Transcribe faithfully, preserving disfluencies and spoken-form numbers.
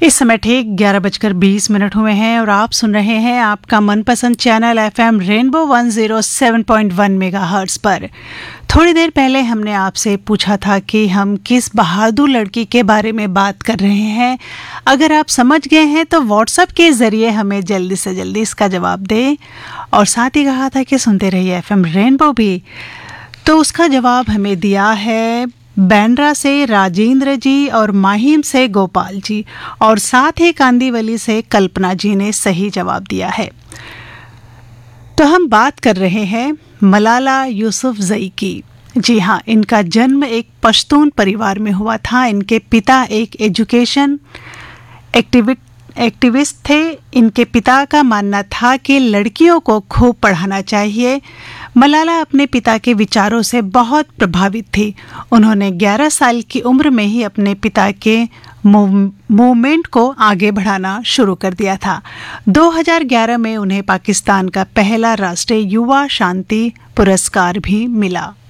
इस समय ठीक ग्यारह बजकर बीस मिनट हुए हैं और आप सुन रहे हैं आपका मनपसंद channel FM rainbow one zero seven point one megahertz पर। थोड़ी देर पहले हमने आपसे पूछा था कि हम किस बहादुर लड़की के बारे में बात कर रहे हैं। अगर आप समझ गए हैं तो व्हाट्सएप के ज़रिए हमें जल्दी से जल्दी इसका जवाब दें। और साथ ही कहा था कि सुनते रहिए एफएम रेनबो भी, तो उसका जवाब हमें दिया है बैंड्रा से राजेंद्र जी और माहिम से गोपाल जी, और साथ ही कांदीवली से कल्पना जी ने सही जवाब दिया है। तो हम बात कर रहे हैं मलाला यूसुफजई की। जी हाँ, इनका जन्म एक पश्तून परिवार में हुआ था। इनके पिता एक एजुकेशन एक्टिविट एक्टिविस्ट थे। इनके पिता का मानना था कि लड़कियों को खूब पढ़ाना चाहिए। मलाला अपने पिता के विचारों से बहुत प्रभावित थी। उन्होंने ग्यारह साल की उम्र में ही अपने पिता के मूवमेंट को आगे बढ़ाना शुरू कर दिया था। दो हज़ार ग्यारह में उन्हें पाकिस्तान का पहला राष्ट्रीय युवा शांति पुरस्कार भी मिला।